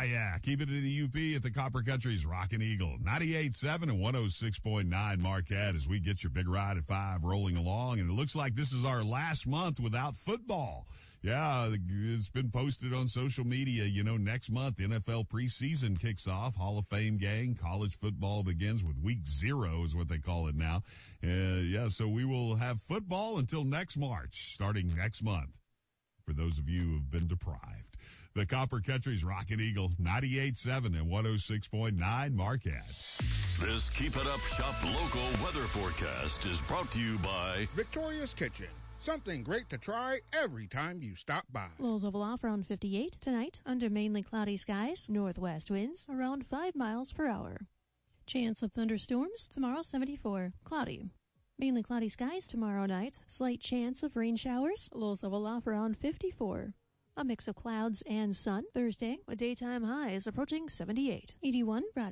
yeah. Keep it to the UP at the Copper Country's Rockin' Eagle. 98.7 and 106.9 Marquette as we get your Big Ride at 5 rolling along. And it looks like this is our last month without football. Yeah, it's been posted on social media. You know, next month, NFL preseason kicks off. Hall of Fame gang. College football begins with week 0 is what they call it now. So we will have football until next March, starting next month. For those of you who have been deprived. The Copper Country's Rockin' Eagle, 98.7 and 106.9 Marquette. This Keep It Up Shop local weather forecast is brought to you by Victoria's Kitchen. Something great to try every time you stop by. Lows level off around 58 tonight under mainly cloudy skies. Northwest winds around 5 miles per hour. Chance of thunderstorms tomorrow 74. Cloudy. Mainly cloudy skies tomorrow night. Slight chance of rain showers. Lows level off around 54. A mix of clouds and sun Thursday with daytime highs approaching 78. 81 Friday.